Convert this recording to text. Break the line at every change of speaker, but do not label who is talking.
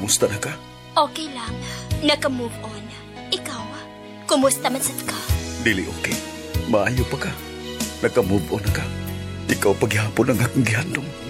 kumusta na ka?
Okay lang. Naka-move on. Ikaw, kumusta man sad ka?
Dili okay. Maayo pa ka. Naka-move on na ka. Ikaw paghihapon ang akong gihandom.